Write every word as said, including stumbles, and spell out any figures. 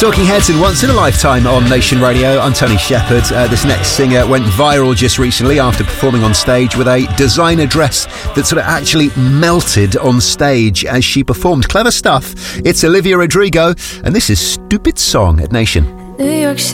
Talking Heads in Once in a Lifetime on Nation Radio. I'm Tony Shepherd. Uh, this next singer went viral just recently after performing on stage with a designer dress that sort of actually melted on stage as she performed. Clever stuff. It's Olivia Rodrigo, and this is Stupid Song at Nation. New York